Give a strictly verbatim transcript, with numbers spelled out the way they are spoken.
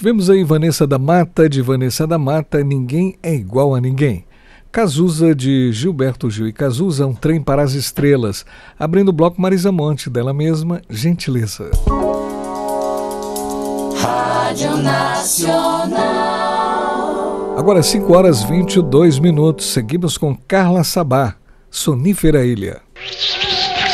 Tivemos aí Vanessa da Mata, de Vanessa da Mata, Ninguém é Igual a Ninguém. Cazuza, de Gilberto Gil e Cazuza, Um Trem para as Estrelas. Abrindo o bloco, Marisa Monte, dela mesma, Gentileza. Rádio Nacional. Agora cinco horas e vinte e dois minutos. Seguimos com Carla Sabá, Sonífera Ilha.